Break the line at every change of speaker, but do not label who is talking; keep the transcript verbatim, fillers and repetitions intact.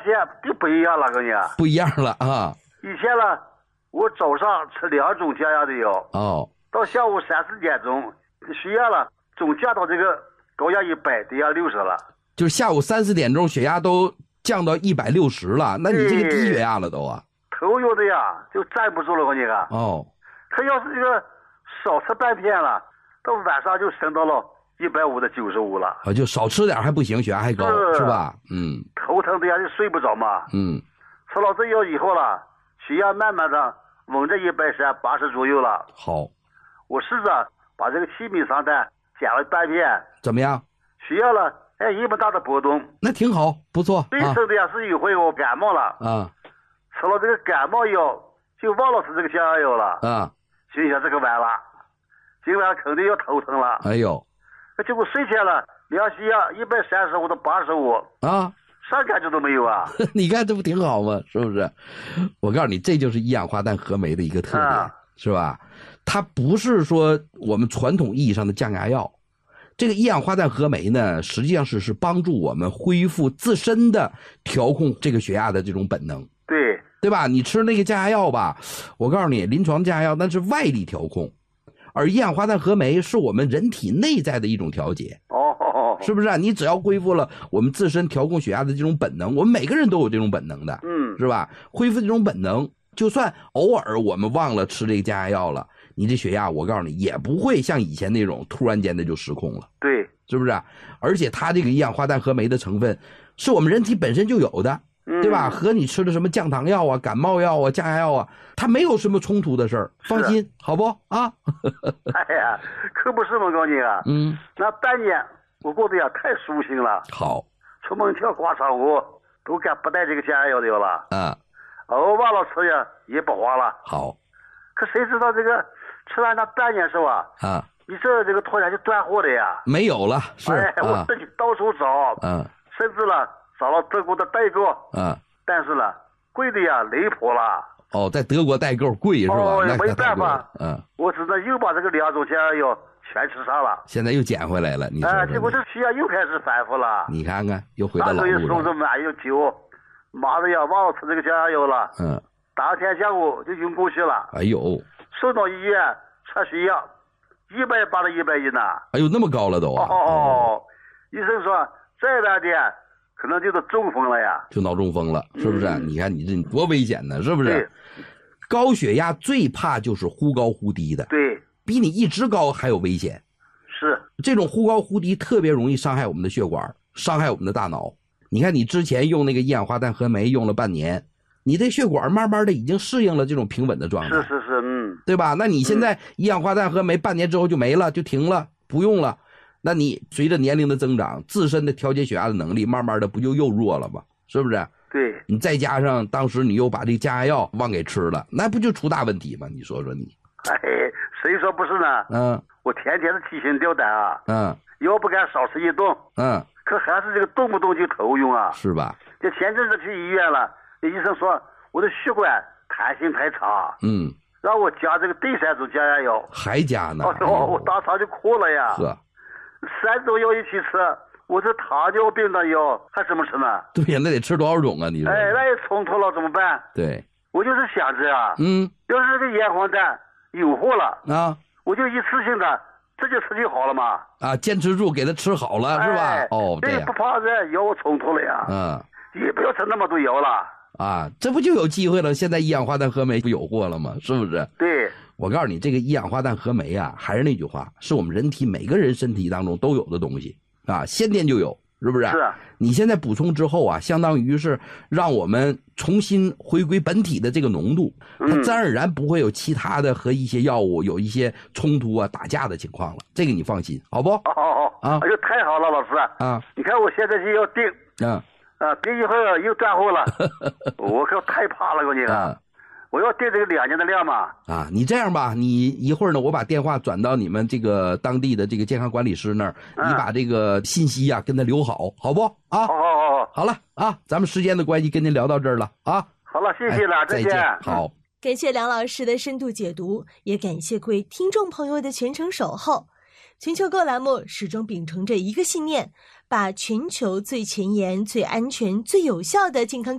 现就不一样了，跟你
不一样了啊！
以前呢，我早上吃两种降压的药，
哦，
到下午三四点钟，血压了总降到这个高压一百，低压六十了。
就是下午三四点钟，血压都降到一百六十了，那你这个低血压了都啊？
头有的呀，就站不住了，我你看。
哦，
他要是这个少吃半片了，到晚上就升到了一百五的九十五了。
啊，就少吃点还不行，血压还高，是吧？嗯。
头疼的呀，就睡不着嘛。
嗯。
吃了这药以后了，血压慢慢的稳在一百三八十左右了。
好，我
试着把这个气密桑丹减了半片，
怎么样？
血压了，哎，一不大的波动，
那挺好，不错。
最深的呀是一回我感冒了
啊，
吃了这个感冒药就忘了吃这个降压药了
啊，
心想这个完了，今晚肯定要头疼了。
哎呦，
结果睡前了，量血压一百三十五到八十五
啊。
啥感觉都没有啊！
你看这不挺好吗？是不是？我告诉你，这就是一氧化氮合酶的一个特点，啊、是吧？它不是说我们传统意义上的降压药，这个一氧化氮合酶呢，实际上是是帮助我们恢复自身的调控这个血压的这种本能。
对，
对吧？你吃那个降压药吧，我告诉你，临床降压药那是外力调控，而一氧化氮合酶是我们人体内在的一种调节。
哦，
是不是啊？你只要恢复了我们自身调控血压的这种本能，我们每个人都有这种本能的，
嗯，
是吧？恢复这种本能，就算偶尔我们忘了吃这个降压药了，你这血压我告诉你也不会像以前那种突然间的就失控了，
对，
是不是啊？而且它这个一氧化氮合酶的成分是我们人体本身就有的，对吧？和你吃的什么降糖药啊、感冒药啊、降压药啊，它没有什么冲突的事儿，放心，好不啊？
哎呀，可不是嘛，告诉你啊，
嗯，
那半年我过得呀太舒心了。
好，
出门跳广场舞都敢不带这个降压药的药了。
啊，
偶忘了吃呀也不花了。
好，
可谁知道这个吃完那半年是吧？
啊，
你这这个突然就断货了呀？
没有了，是，
哎，
啊、
我自己到处找，
嗯、啊，
甚至了找了德国的代购，
嗯、啊，
但是呢贵的呀离谱了。
哦，在德国代购贵是吧？
哦，
那
没办法，
嗯，
我只能又把这个两种降压药全吃上了，
现在又捡回来了，你说说？
哎，结果这血压又开始反复了。
你看看，又回到老路了。
那时候手着满又酒，妈的呀，忘了吃这个降压药了。
嗯。
当天下午就晕过去了。
哎呦！
送到医院测血压，一百八到一百一呢。
哎呦，那么高了都啊！
哦，医生说再晚点可能就是中风了呀。
就脑中风了，是不是？嗯、你看你这多危险呢，是不是？
对。
高血压最怕就是忽高忽低的，
对，
比你一直高还有危险。
是，
这种忽高忽低特别容易伤害我们的血管，伤害我们的大脑。你看你之前用那个一氧化氮合酶用了半年，你的血管慢慢的已经适应了这种平稳的状态。
是是是，嗯，
对吧？那你现在一氧化氮合酶半年之后就没了，就停了，不用了，那你随着年龄的增长，自身的调节血压的能力慢慢的不就又弱了吗？是不是？
对，
你再加上当时你又把这个降压药忘给吃了，那不就出大问题吗？你说说你。
哎，谁说不是呢？
嗯，
我天天是提心吊胆啊。
嗯，
药不敢少吃一顿。
嗯，
可还是这个动不动就头晕啊。
是吧？
这前阵子去医院了，那医生说我的血管弹性太差。
嗯，
让我加这个第三种降压药。
还加呢？
哦呦，我当场就哭了呀。
呵，
三种药一起吃。我这糖尿病的药还怎么吃呢？
对呀，那得吃多少种啊？你说？
哎，那也冲突了怎么办？
对，
我就是想着啊，
嗯，
要是这个烟黄氮有货了
啊，
我就一次性的这就吃就好了嘛。
啊，坚持住，给他吃好了，是吧？
哎、
哦，这样
不怕这药物冲突了呀。
嗯，
也不要吃那么多药了。
啊，这不就有机会了？现在一氧化氮合酶不有货了吗？是不是？
对，
我告诉你，这个一氧化氮合酶啊，还是那句话，是我们人体每个人身体当中都有的东西啊，先天就有。是不是？
是。
你现在补充之后啊，相当于是让我们重新回归本体的这个浓度，它自然而然不会有其他的和一些药物有一些冲突啊、打架的情况了。这个你放心，好不？
哦哦
啊，
哎呦，太好了，老师
啊！
你看我现在就要定，
嗯，
啊，别一会儿又断货了，我可太怕了，我你
啊。
我要定这个两年的量嘛。
啊，你这样吧，你一会儿呢，我把电话转到你们这个当地的这个健康管理师那儿，嗯、你把这个信息呀、啊、跟他留好，好不？啊，
好好好，
好了啊，咱们时间的关系，跟您聊到这儿了啊。
好了，谢谢了，
哎、
再见。
再见。好，
感谢梁老师的深度解读，也感谢各位听众朋友的全程守候。全球购栏目始终秉承着一个信念，把全球最前沿、最安全、最有效的健康